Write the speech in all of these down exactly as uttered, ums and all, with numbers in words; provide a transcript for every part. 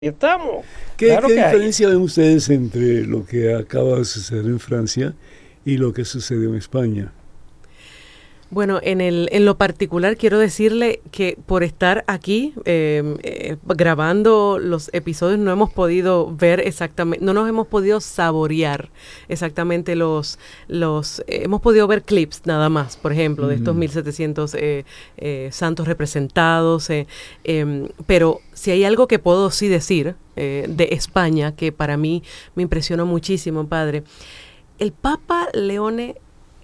Estamos. ¿Qué, Claro qué que hay. diferencia ven ustedes entre lo que acaba de suceder en Francia y lo que sucedió en España? Bueno, en el en lo particular quiero decirle que por estar aquí eh, eh, grabando los episodios no hemos podido ver exactamente, no nos hemos podido saborear exactamente los los eh, hemos podido ver clips nada más, por ejemplo, de estos Mm. mil setecientos eh, eh, santos representados, eh, eh, pero si hay algo que puedo sí decir eh, de España que para mí me impresionó muchísimo, padre, el Papa Leone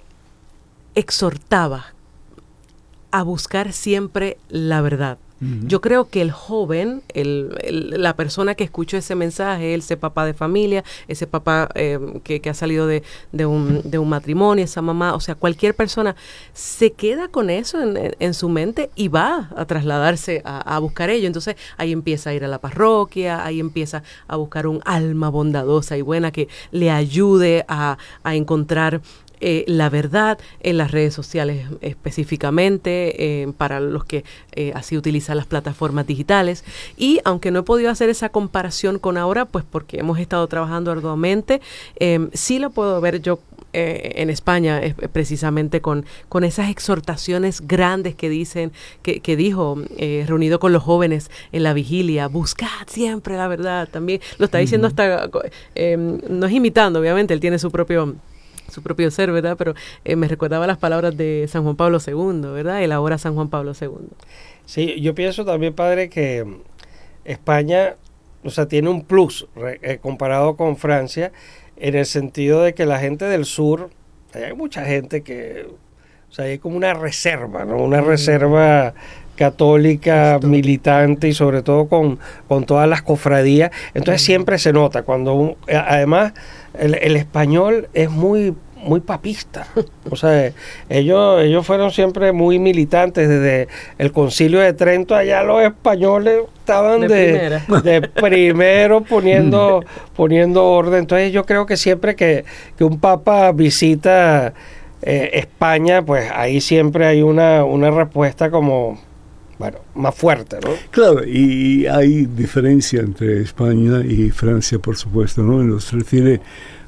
exhortaba a buscar siempre la verdad. Ujú. Yo creo que el joven, el, el- la persona que escuchó ese mensaje, ese papá de familia, ese papá eh, que, que ha salido de, de, un, de un matrimonio, esa mamá, o sea, cualquier persona, se queda con eso en, en- en su mente y va a trasladarse a, a buscar ello. Entonces ahí empieza a ir a la parroquia, ahí empieza a buscar un alma bondadosa y buena que le ayude a, a encontrar eh, la verdad en las redes sociales específicamente, eh, para los que eh, así utilizan las plataformas digitales. Y aunque no he podido hacer esa comparación con ahora, pues porque hemos estado trabajando arduamente, eh, sí lo puedo ver yo eh, en España, eh, precisamente con, con esas exhortaciones grandes que dicen, que, que dijo, eh, reunido con los jóvenes en la vigilia, buscad siempre la verdad. También lo está diciendo hasta, eh, no es imitando, obviamente, él tiene su propio su propio ser, ¿verdad? Pero eh, me recordaba las palabras de San Juan Pablo segundo, ¿verdad? El ahora San Juan Pablo segundo. Sí, yo pienso también, padre, que España, o sea, tiene un plus re- eh, comparado con Francia, en el sentido de que la gente del sur, hay mucha gente que, o sea, hay como una reserva, ¿no? Una reserva católica, Esto- militante y sobre todo con, con todas las cofradías. Entonces siempre se nota cuando, un- a- además, el, el español es muy muy papista. O sea, ellos, ellos fueron siempre muy militantes. Desde el Concilio de Trento, allá los españoles estaban De de, primera. de primero poniendo, poniendo orden. Entonces yo creo que siempre que, que un papa visita eh, España, pues ahí siempre hay una, una respuesta como, bueno, más fuerte, ¿no? Claro, y hay diferencia entre España y Francia, por supuesto, ¿no? En lo que se refiere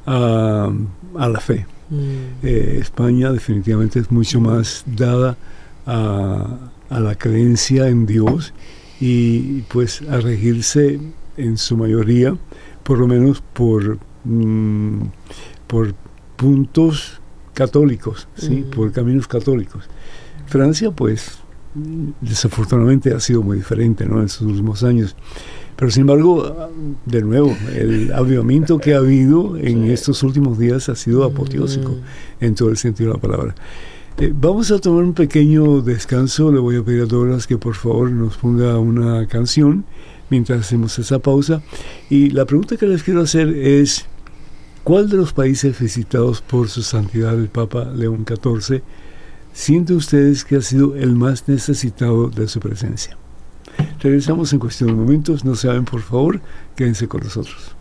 a, a la fe. Mm. Eh, España definitivamente es mucho más dada a, a la creencia en Dios y pues a regirse en su mayoría, por lo menos por, mm, por puntos católicos, ¿sí? Mm. Por caminos católicos. Francia, pues, mm, desafortunadamente ha sido muy diferente, ¿no? En sus últimos años. Pero sin embargo, de nuevo, el avivamiento que ha habido en Sí. estos últimos días ha sido apoteósico en todo el sentido de la palabra. Eh, vamos a tomar un pequeño descanso. Le voy a pedir a Douglas que por favor nos ponga una canción mientras hacemos esa pausa. Y la pregunta que les quiero hacer es, ¿cuál de los países visitados por su santidad el Papa León catorce sienten ustedes que ha sido el más necesitado de su presencia? Regresamos en cuestión de momentos. No se vayan, por favor, quédense con nosotros.